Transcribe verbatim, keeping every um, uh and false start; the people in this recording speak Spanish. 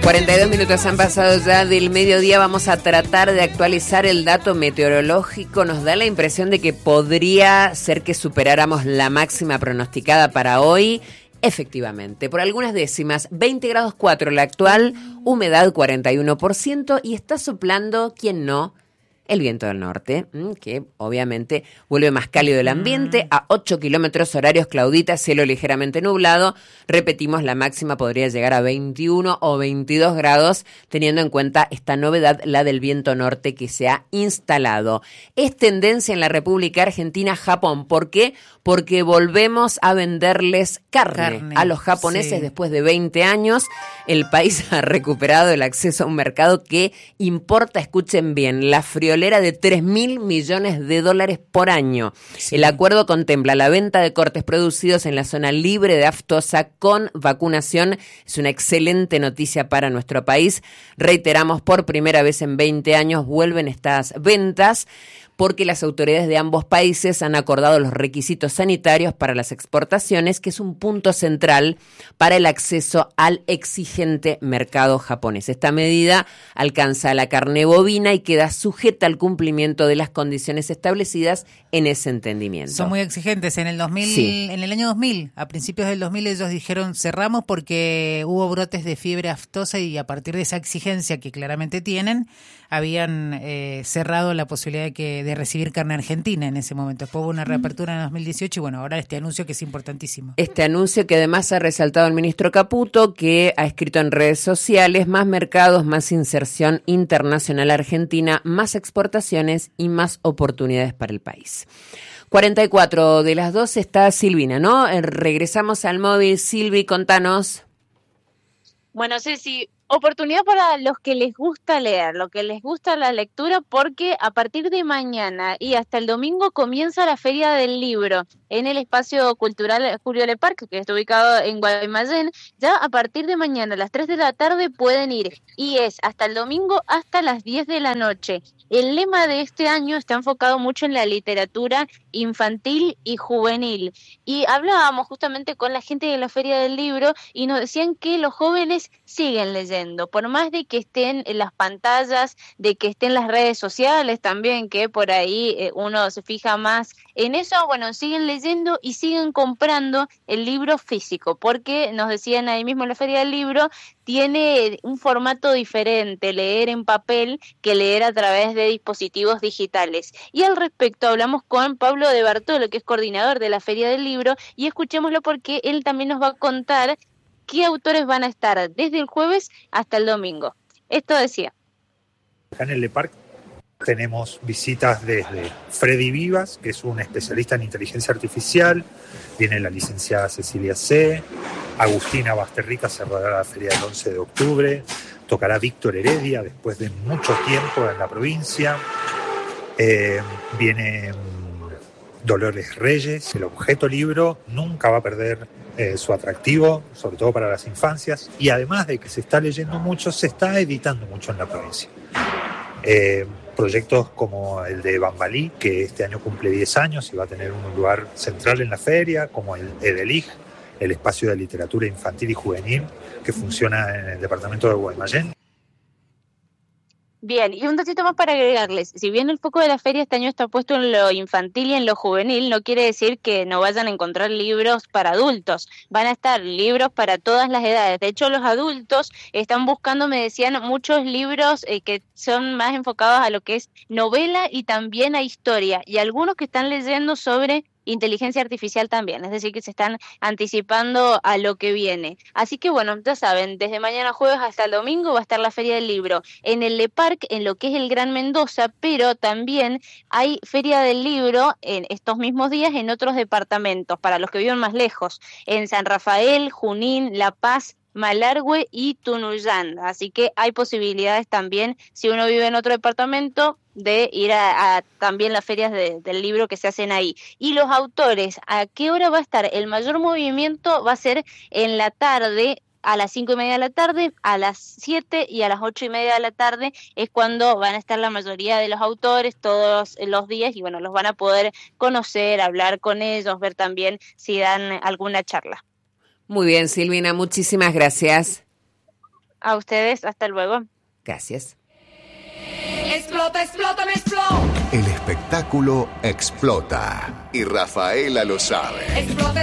cuarenta y dos minutos han pasado ya del mediodía. Vamos a tratar de actualizar el dato meteorológico. Nos da la impresión de que podría ser que superáramos la máxima pronosticada para hoy. Efectivamente, por algunas décimas, veinte grados cuatro la actual, humedad cuarenta y uno por ciento y está soplando, ¿quién no?, el viento del norte, que obviamente vuelve más cálido el ambiente, a ocho kilómetros horarios, Claudita, cielo ligeramente nublado. Repetimos, la máxima podría llegar a veintiuno o veintidós grados, teniendo en cuenta esta novedad, la del viento norte que se ha instalado. Es tendencia en la República Argentina, Japón. ¿Por qué? Porque volvemos a venderles carne, carne a los japoneses, sí. Después de veinte años, el país ha recuperado el acceso a un mercado que importa, escuchen bien, la friolera de tres mil millones de dólares por año. Sí. El acuerdo contempla la venta de cortes producidos en la zona libre de aftosa con vacunación. Es una excelente noticia para nuestro país. Reiteramos, por primera vez en veinte años vuelven estas ventas, porque las autoridades de ambos países han acordado los requisitos sanitarios para las exportaciones, que es un punto central para el acceso al exigente mercado japonés. Esta medida alcanza la carne bovina y queda sujeta al cumplimiento de las condiciones establecidas en ese entendimiento. Son muy exigentes. En el dos mil, sí. En el año dos mil, a principios del dos mil, ellos dijeron cerramos porque hubo brotes de fiebre aftosa y a partir de esa exigencia que claramente tienen, habían eh, cerrado la posibilidad de que de recibir carne argentina en ese momento. Después hubo una reapertura en dos mil dieciocho y bueno, ahora este anuncio que es importantísimo. Este anuncio que además ha resaltado el ministro Caputo, que ha escrito en redes sociales: más mercados, más inserción internacional argentina, más exportaciones y más oportunidades para el país. cuarenta y cuatro de las doce está Silvina, ¿no? Regresamos al móvil. Silvi, contanos. Bueno, Ceci, oportunidad para los que les gusta leer, lo que les gusta la lectura, porque a partir de mañana y hasta el domingo comienza la Feria del Libro en el Espacio Cultural Julio Le Parc, que está ubicado en Guaymallén. Ya a partir de mañana a las tres de la tarde pueden ir, y es hasta el domingo hasta las diez de la noche. El lema de este año está enfocado mucho en la literatura infantil y juvenil. Y hablábamos justamente con la gente de la Feria del Libro y nos decían que los jóvenes siguen leyendo, por más de que estén en las pantallas, de que estén en las redes sociales también, que por ahí eh, uno se fija más en eso. Bueno, siguen leyendo y siguen comprando el libro físico, porque nos decían ahí mismo en la Feria del Libro, tiene un formato diferente leer en papel que leer a través de dispositivos digitales. Y al respecto hablamos con Pablo de Bartolo, que es coordinador de la Feria del Libro, y escuchémoslo porque él también nos va a contar qué autores van a estar desde el jueves hasta el domingo. Esto decía. Acá en el Le Parc tenemos visitas desde Freddy Vivas, que es un especialista en inteligencia artificial, viene la licenciada Cecilia C., Agustina Basterrica cerrará la feria del once de octubre, tocará Víctor Heredia después de mucho tiempo en la provincia, eh, viene Dolores Reyes. El objeto libro nunca va a perder eh, su atractivo, sobre todo para las infancias, y además de que se está leyendo mucho, se está editando mucho en la provincia. Eh, proyectos como el de Bambalí, que este año cumple diez años y va a tener un lugar central en la feria, como el EDELIG, el espacio de literatura infantil y juvenil que funciona en el departamento de Guaymallén. Bien, y un datito más para agregarles. Si bien el foco de la feria este año está puesto en lo infantil y en lo juvenil, no quiere decir que no vayan a encontrar libros para adultos. Van a estar libros para todas las edades. De hecho, los adultos están buscando, me decían, muchos libros eh, que son más enfocados a lo que es novela y también a historia. Y algunos que están leyendo sobre inteligencia artificial también, es decir, que se están anticipando a lo que viene. Así que bueno, ya saben, desde mañana jueves hasta el domingo va a estar la Feria del Libro en el Le Parc, en lo que es el Gran Mendoza, pero también hay Feria del Libro en estos mismos días en otros departamentos, para los que viven más lejos, en San Rafael, Junín, La Paz, Malargüe y Tunuyán. Así que hay posibilidades también, si uno vive en otro departamento, de ir a, a también las ferias de, del libro que se hacen ahí. Y los autores, ¿a qué hora va a estar? El mayor movimiento va a ser en la tarde, a las cinco y media de la tarde, a las siete y a las ocho y media de la tarde es cuando van a estar la mayoría de los autores todos los días, y bueno, los van a poder conocer, hablar con ellos, ver también si dan alguna charla. Muy bien, Silvina, muchísimas gracias. A ustedes, hasta luego. Gracias. Explota, explota, me explota. El espectáculo explota y Rafaela lo sabe. Explota.